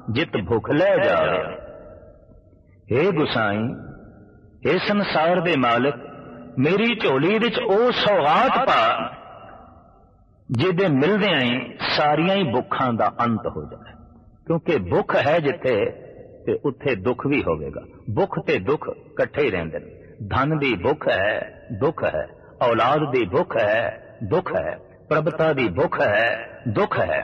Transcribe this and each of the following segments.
जित भुख लै जावे। हे गुसाई, हे संसार दे मालिक, मेरी झोली विच ओ सौगात पा जिहदे मिलदियां ही सारियां ही भुखां दा अंत हो जाए। क्योंकि भुख है जिथे ते उत्थे दुख भी होवेगा। भुख ते दुख इकट्ठे ही रहिंदे ने। धन दी भुख है, दुख है। औलाद दी भुख है, दुख है। प्रभुता दी भुख है, दुख है।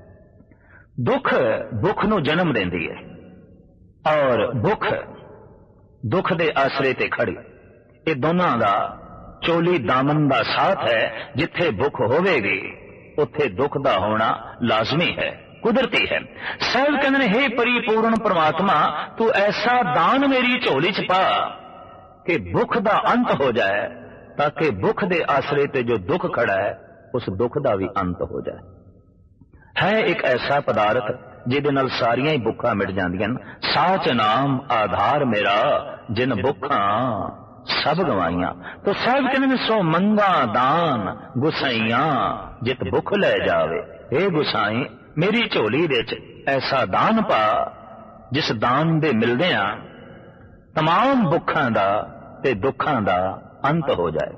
दुख भुख नूं जन्म देंदी है और भुख दुख दे आसरे ते खड़ी। ये दोनों दा चोली दामन दा साथ है। जिथे भुख होवेगी उत्थे दुख दा होना लाजमी है, कुदरती है। साहिब कहते हैं, हे परिपूर्ण परमात्मा, तू ऐसा दान मेरी झोली च पा कि भुख दा अंत हो जाए, ताकि भुख दे आसरे ते जो दुख खड़ा है उस दुख दा भी अंत हो जाए। है एक ऐसा पदार्थ जिहदे नाल सारियां ही भुखां मिट जांदियां। साच नाम आधार मेरा, जिन भुखां सब गवाइयां। तो साहिब कहते हैं, सो मंगा दान गुसाइयां जित भुख लै जावे। हे गुसाई, मेरी झोली विच ऐसा दान पा जिस दान दे मिलदियां तमाम भुखां दा ते दुखां दा अंत हो जाए।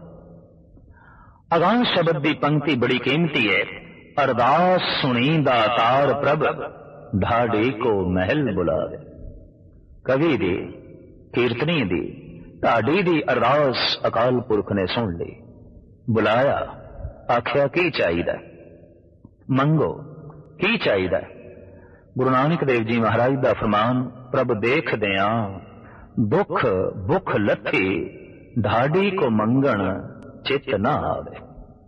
अगां शब्द दी पंक्ति बड़ी कीमती है। अरदास सुनी दातार प्रभ, ढाडी को महल बुलावे। कवि दी, कीर्तनी दी, ढाडी दी अरदास अकाल पुरख ने सुन ली। बुलाया, आख्या की चाहिदा, मंगो की चाहिदा। गुरु नानक देव जी महाराज दा फरमान, प्रभ देख दियां दुख भुख लथी, ढाडी को मंगण चित ना आवे।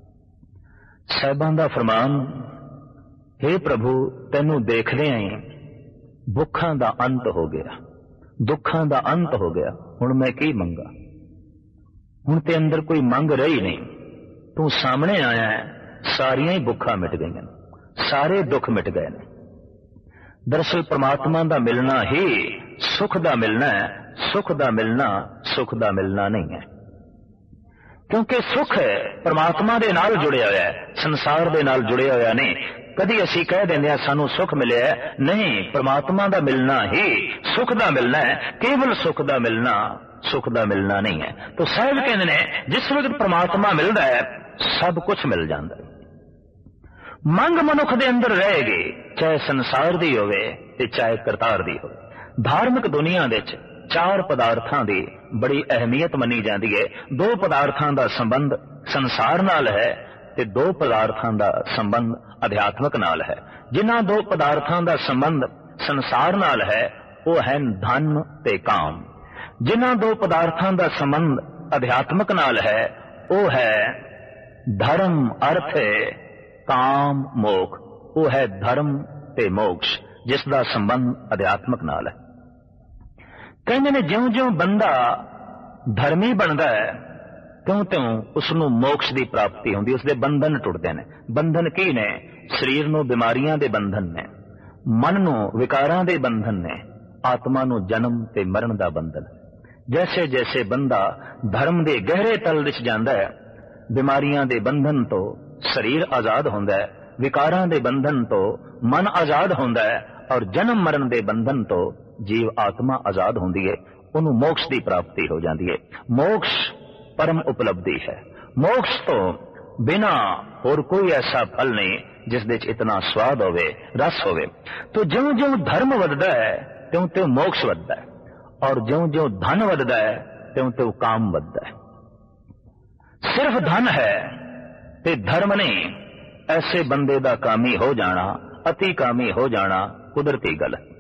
साहिबां दा फरमान, हे प्रभु, तेनू देखदियां ही भुखां दा अंत हो गया, दुखां दा अंत हो गया। हुण मैं की मंगा? हुण ते अंदर कोई मंग रही नहीं। तू सामने आया है, सारियां ही भुखां मिट गईयां, सारे दुख मिट गए ने। दरअसल परमात्मा दा मिलना ही सुख दा मिलना है। सुख दा मिलना सुख दा मिलना नहीं है, क्योंकि सुख परमात्मा दे नाल जुड़िया होया है, संसार दे नाल जुड़िया होया नहीं। कदी असी कह देंगे सानू सुख मिले है, नहीं, परमात्मा दा मिलना ही सुख दा मिलना है। केवल सुख दा मिलना सुख दा मिलना नहीं है। तो साहिब कहते हैं, जिस वक्त परमात्मा मिलता है सब कुछ मिल जाता है। मंग मनुख दे अंदर रहेगी, चाहे संसार दी होवे ते चाहे करतार दी होवे। धार्मिक दुनिया दे चार पदार्थां दी बड़ी अहमियत मनी जाती है। दो पदार्थां दा संबंध संसार नाल है ते दो पदार्थां दा संबंध अध्यात्मक नाल है। जिन्हां दो पदार्थां दा संबंध संसार नाल है वो है धन ते काम। जिन्हां दो पदार्थां दा संबंध अध्यात्मक नाल है वो है धर्म अर्थ काम मोक्ष। वो है धर्म ते मोक्ष, जिसका संबंध अध्यात्मक नाल है। कहते ने ज्यों ज्यों बंदा धर्मी बनता है त्यों त्यों उसनू मोक्ष की प्राप्ति होंदी, उसके बंधन टुटते हैं। बंधन की ने? शरीर नू बीमारियां दे बंधन ने, मन नू विकारां दे बंधन ने, आत्मा नू जन्म ते मरण दा बंधन। जैसे जैसे बंदा धर्म दे गहरे तल विच जांदा है, बीमारियां दे बंधन तो शरीर आजाद होंदा है, विकारां दे बंधन तो मन आजाद होंदा है, और जन्म मरण दे बंधन तो जीव आत्मा आजाद होंदी है। उन्होंने मोक्ष की प्राप्ति हो जाती है। मोक्ष परम उपलब्धि है। मोक्ष तो बिना और कोई ऐसा फल नहीं जिस दे इतना स्वाद होवे, रस होवे। तो ज्यों ज्यों धर्म वधदा है त्यों त्यों मोक्ष वधदा है, और ज्यों ज्यों धन वधदा है त्यों त्यों काम वधदा है। सिर्फ धन है ते धर्म नहीं, ऐसे बंदे दा कामी हो जाना, अति कामी हो जाना कुदरती गल है।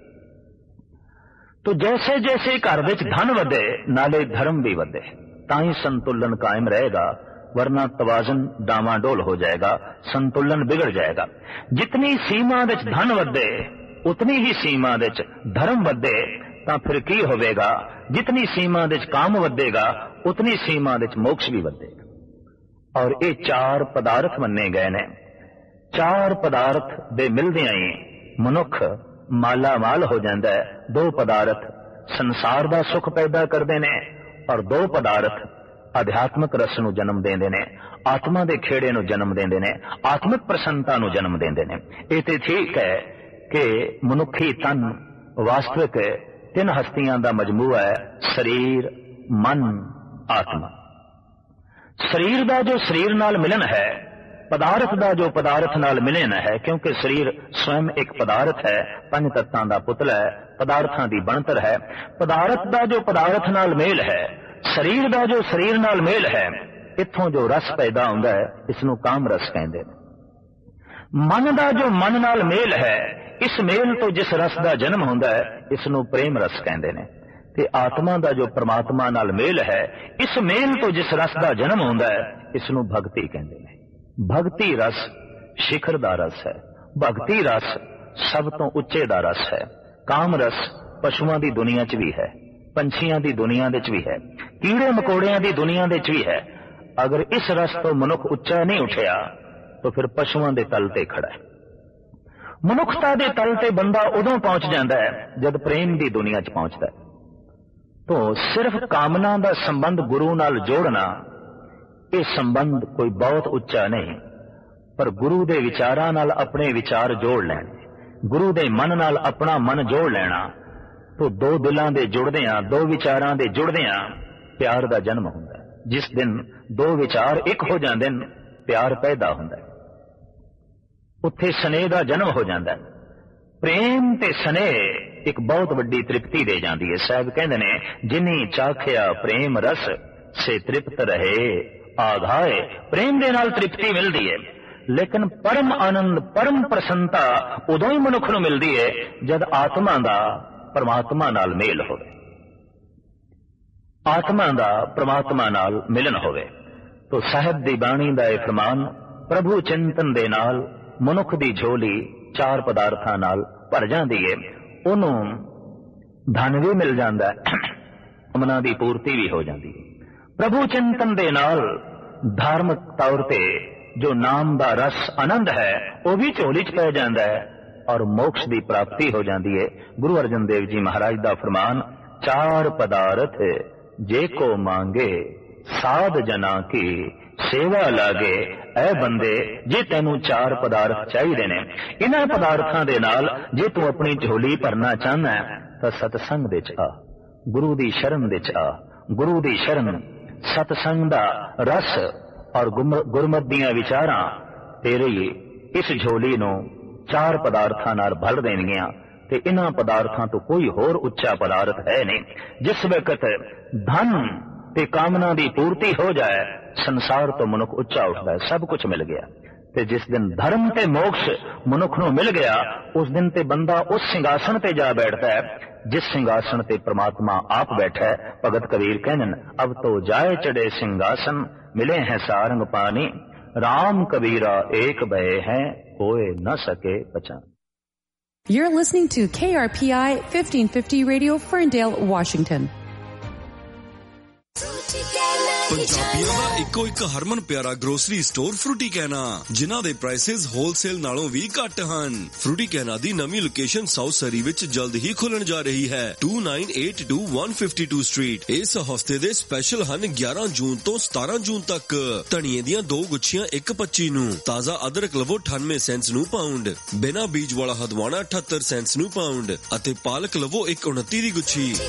तो जैसे जैसे घर विच धन वधे नाले धर्म भी वधे, ताही संतुलन कायम रहेगा, वरना तवाजन डामाडोल हो जाएगा, संतुलन बिगड़ जाएगा। जितनी सीमा विच धन वधे उतनी ही सीमा विच धर्म वधे तां फिर की होवेगा? जितनी सीमा विच काम वधेगा उतनी सीमा विच मोक्ष भी वधेगा। और ये चार पदार्थ मन्ने गए ने। चार पदार्थ दे मिलदियां ही मनुख माला माल हो जाता है। दो पदार्थ संसार दा सुख पैदा करते ने और दो पदार्थ आध्यात्मिक रस नू जन्म देंदे ने, आत्मा दे खेड़े नू जन्म देंदे ने, आत्मिक प्रसन्नता नू जन्म देंदे ने। ये ते ठीक है कि मनुखी तन वास्तविक 3 हस्तियां दा मजमूआ है, शरीर, मन, आत्मा। शरीर दा जो शरीर नाल मिलन है, पदार्थ दा जो पदार्थ नाल मिलन है, क्योंकि शरीर स्वयं एक पदार्थ है, 5 तत्तां दा पुतला है, पदार्थां दी बनतर है। पदार्थ दा जो पदार्थ नाल मेल है, शरीर दा जो शरीर नाल मेल है, इत्थों जो रस पैदा हुंदा है, इसनूं काम रस कहंदे ने। मन दा जो मन नाल मेल है, इस मेल तो जिस रस दा जन्म हुंदा है, इसनूं प्रेम रस कहंदे ने। ते आत्मा दा जो परमात्मा नाल मेल है, इस मेल तो जिस रस दा जन्म हुंदा है, इसनूं भगती कहंदे ने। भगती रस शिखर दा रस है। भगती रस सब तो उच्चे दा रस है। काम रस पशुआं दी दुनिया च भी है, पंछियां दी दुनिया दे च भी है, कीड़े मकोड़ियां दी दुनिया दे च भी है। अगर इस रस तो मनुख उच्चा नहीं उठिया तो फिर पशुआं दे तल ते खड़ा है। मनुखता दे तल ते बंदा उदों पहुंच जाता है जब प्रेम दी दुनिया च पहुंचता है। तो सिर्फ कामना दा संबंध गुरु नाल जोड़ना, ये संबंध कोई बहुत उच्चा नहीं, पर गुरु दे विचारां नाल अपने विचार जोड़ लेने, गुरु दे मन नाल अपना मन जोड़ लेना, तो 2 दिलां दे जुड़दियां, 2 विचारां दे जुड़दियां प्यार दा जन्म हुंदा है। जिस दिन 2 विचार एक हो जांदे ने, प्यार पैदा हुंदा है, उत्थे स्नेह दा जन्म हो जांदा है। प्रेम ते स्नेह एक बहुत वड्डी तृप्ति दे जांदी है। साहब कहंदे ने, जिनी चाखिया प्रेम रस से तृप्त रहे आघाए। प्रेम दे नाल तृप्ति मिलदी है, लेकिन परम आनंद, परम प्रसन्नता उदों ही मनुख नूं मिलदी है जद आत्मा दा परमात्मा नाल मेल होवे, आत्मा दा परमात्मा नाल मिलन होवे। तो साहिब दी बाणी दा यह फरमान, प्रभु चिंतन दे नाल मनुख दी झोली 4 पदार्थां नाल भर जांदी है। ओनूं धन भी मिल जांदा है, कामना दी पूर्ति भी हो जांदी है। प्रभु चिंतन दे नाल धार्मिक तौर ते जो नाम दा रस आनंद है, वह भी झोली च पै जांदा है और मोक्ष दी प्राप्ति हो जाती है। गुरु अर्जन देव जी महाराज दा फरमान, 4 पदार्थ जे को मांगे साध जना की सेवा लागे। ऐ बंदे, जे तेनू 4 पदार्थ चाहिए ने, इन्हां पदार्थां दे नाल जे तू अपनी झोली भरना चाहना है तो सतसंग दे च आ, गुरु दी शरण दे च आ। गुरु दी शरण, सतसंग दा रस और गुरमत दियां विचारां तेरे इस झोली नूं 4 पदार्थां नाल भर देणगियां। ते इन्हां पदार्थां तो कोई होर उच्चा पदार्थ है नहीं। जिस वक्त धन ते कामना दी पूर्ति हो जाए, संसार तो मनुख उच्चा उठता है, सब कुछ मिल गया। ते जिस दिन धर्म ते मोक्ष मनुख नूं मिल गया, उस दिन ते बंदा उस सिंहासन ते जा बैठता है जिस सिंहासन ते परमात्मा आप बैठा है। भगत कबीर कहन, अब तो जाए चढ़े सिंहासन, मिले हैं सारंग पानी, राम कबीरा एक भय हैं, कोई न सके पहचान। You're listening to KRPI 1550 Radio, Ferndale, Washington. ਪੰਜਾਬੀਆਂ ਦਾ ਇੱਕੋ ਇੱਕ ਹਰਮਨ ਪਿਆਰਾ ਗਰੋਸਰੀ ਸਟੋਰ ਫਰੂਟੀ ਕਹਿਣਾ, ਜਿਨ੍ਹਾਂ ਦੇ ਪ੍ਰਾਈਸਿਸ ਹੋਲਸੇਲ ਨਾਲੋਂ ਵੀ ਘੱਟ ਹਨ। ਫਰੂਟੀ ਕਹਿਣਾ ਦੀ ਨਵੀਂ ਲੋਕੇਸ਼ਨ ਸਾਊਥ ਸਰੀ ਵਿੱਚ ਜਲਦ ਹੀ ਖੁੱਲਣ ਜਾ ਰਹੀ ਹੈ, 2982 152 ਸਟਰੀਟ। ਇਸ ਹਫਤੇ ਦੇ ਸਪੈਸ਼ਲ ਹਨ 11 ਜੂਨ ਤੋਂ 17 ਜੂਨ ਤੱਕ। ਧਨੀਏ ਦੀਆਂ 2 ਗੁੱਛੀਆਂ 1.25 ਨੂੰ, ਤਾਜ਼ਾ ਅਦਰਕ ਲਵੋ 98 ਸੈਂਟਸ ਨੂੰ ਪਾਉਂਡ, ਬਿਨਾਂ ਬੀਜ ਵਾਲਾ ਹਦਵਾਣਾ 78 ਸੈਂਟਸ ਨੂੰ ਪਾਉਂਡ ਅਤੇ ਪਾਲਕ ਲਵੋ 1.29 ਦੀ ਗੁੱਛੀ।